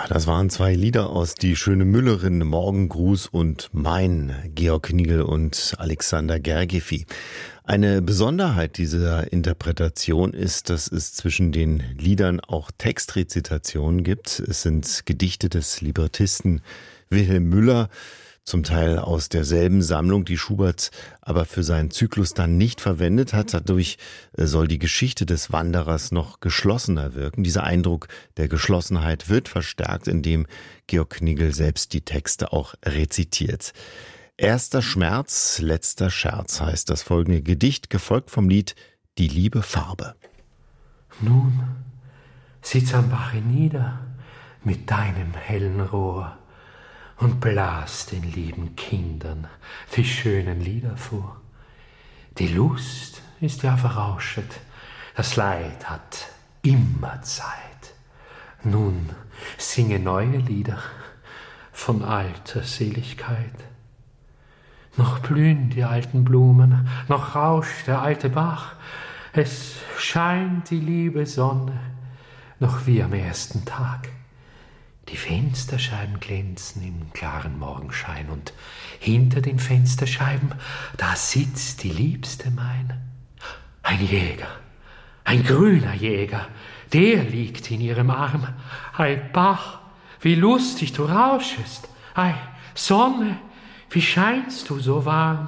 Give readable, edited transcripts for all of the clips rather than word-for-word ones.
Ja, das waren zwei Lieder aus Die schöne Müllerin, Morgengruß und Mein, Georg Knigel und Alexander Gergifi. Eine Besonderheit dieser Interpretation ist, dass es zwischen den Liedern auch Textrezitationen gibt. Es sind Gedichte des Librettisten Wilhelm Müller, zum Teil aus derselben Sammlung, die Schubert aber für seinen Zyklus dann nicht verwendet hat. Dadurch soll die Geschichte des Wanderers noch geschlossener wirken. Dieser Eindruck der Geschlossenheit wird verstärkt, indem Georg Knigel selbst die Texte auch rezitiert. Erster Schmerz, letzter Scherz heißt das folgende Gedicht, gefolgt vom Lied Die liebe Farbe. Nun sitz am Bache nieder mit deinem hellen Rohr und blas den lieben Kindern die schönen Lieder vor. Die Lust ist ja verrauschet, das Leid hat immer Zeit. Nun singe neue Lieder von alter Seligkeit. Noch blühen die alten Blumen, noch rauscht der alte Bach, es scheint die liebe Sonne, noch wie am ersten Tag. Die Fensterscheiben glänzen im klaren Morgenschein und hinter den Fensterscheiben, da sitzt die Liebste mein. Ein Jäger, ein grüner Jäger, der liegt in ihrem Arm. Ei Bach, wie lustig du rauschest, ei Sonne, wie scheinst du so warm?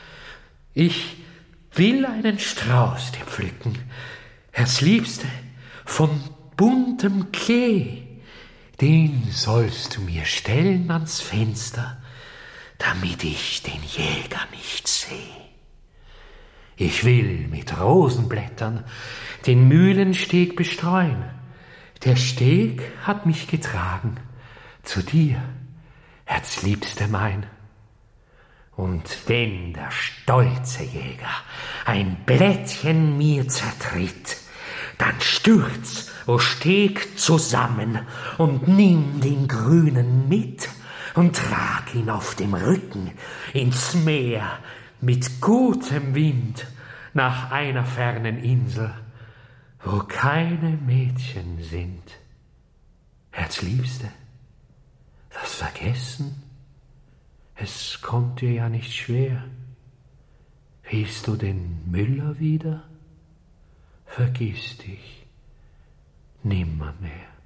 Ich will einen Strauß dir pflücken, Herrs Liebste, von buntem Klee. Den sollst du mir stellen ans Fenster, damit ich den Jäger nicht seh. Ich will mit Rosenblättern den Mühlensteg bestreuen. Der Steg hat mich getragen zu dir, Herzliebste mein. Und wenn der stolze Jäger ein Blättchen mir zertritt, dann stürz, o Steg, zusammen und nimm den Grünen mit und trag ihn auf dem Rücken ins Meer mit gutem Wind nach einer fernen Insel, wo keine Mädchen sind. Herzliebste, das Vergessen, es kommt dir ja nicht schwer. Riechst du den Müller wieder? Vergiss dich nimmermehr.